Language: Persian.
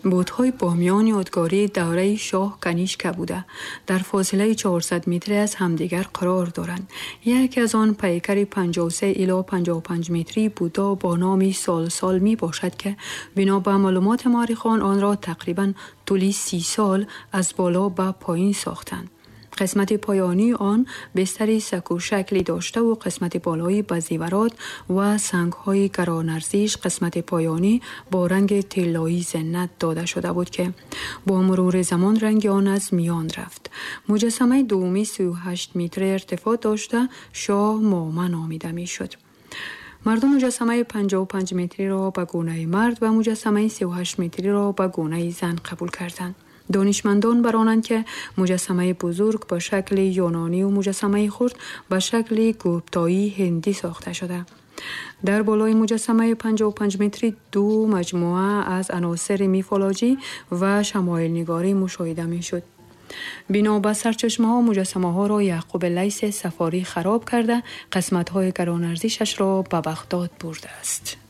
بودهای بامیان یادگاری دوره شاه کنیشکا بوده. در فاصله 400 متری از همدیگر قرار دارند. یکی از آن پیکر 53 الی 55 متری بودا با نام سال می باشد که بنا به معلومات مورخان آن را تقریبا طولی 30 سال از بالا به پایین ساختند. قسمت پایانی آن بستری سکو شکلی داشته و قسمت بالایی با زیورات و سنگ‌های گران‌ارزش قسمت پایانی با رنگ طلایی زینت داده شده بود که با مرور زمان رنگ آن از میان رفت. مجسمه دومی 38 متر ارتفاع داشته شاه ماما نامیده می‌شد. مردم مجسمه 55 متری را به گونه مرد و مجسمه 38 متری را به گونه زن قبول کردند. دانشمندان برانند که مجسمه بزرگ به شکل یونانی و مجسمه خرد به شکل گوپتایی هندی ساخته شده. در بالای مجسمه 55 متری دو مجموعه از عناصر میفولوژی و شمایل نگاری مشاهده می شد. بنا به سرچشمه ها مجسمه ها را یعقوب لیث صفاری خراب کرده قسمت های گران ارزشش را به بغداد برده است.